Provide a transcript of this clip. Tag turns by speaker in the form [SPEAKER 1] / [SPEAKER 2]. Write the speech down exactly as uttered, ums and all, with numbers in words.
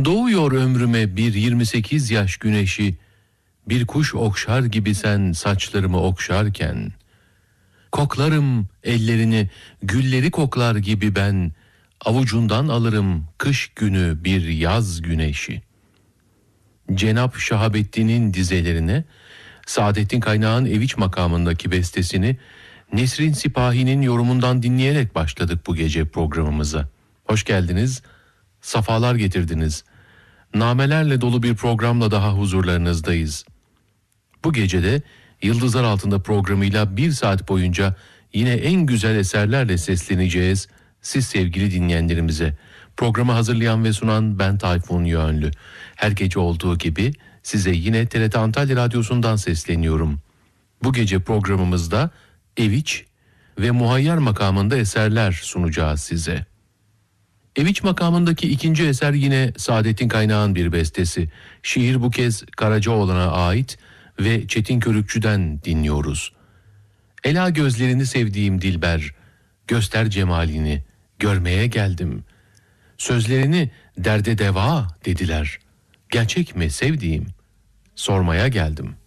[SPEAKER 1] Doğuyor ömrüme bir yirmi sekiz yaş güneşi, bir kuş okşar gibi sen saçlarımı okşarken, koklarım ellerini, gülleri koklar gibi ben, avucundan alırım kış günü bir yaz güneşi. Cenab Şahabettin'in dizelerine, Saadettin Kaynağ'ın Eviç makamındaki bestesini Nesrin Sipahi'nin yorumundan dinleyerek başladık bu gece programımıza. Hoş geldiniz, safalar getirdiniz. Namelerle dolu bir programla daha huzurlarınızdayız. Bu gecede Yıldızlar Altında programıyla bir saat boyunca yine en güzel eserlerle sesleneceğiz siz sevgili dinleyenlerimize. Programı hazırlayan ve sunan ben Tayfun Yönlü. Her gece olduğu gibi size yine T R T Antalya Radyosu'ndan sesleniyorum. Bu gece programımızda Eviç ve Muhayyer makamında eserler sunacağız size. Eviç makamındaki ikinci eser yine Saadettin Kaynağ'ın bir bestesi. Şiir bu kez Karacaoğlan'a ait ve Çetin Körükçü'den dinliyoruz. Ela gözlerini sevdiğim dilber, göster cemalini, görmeye geldim. Sözlerini derde deva dediler. Gerçek mi sevdiğim? Sormaya geldim.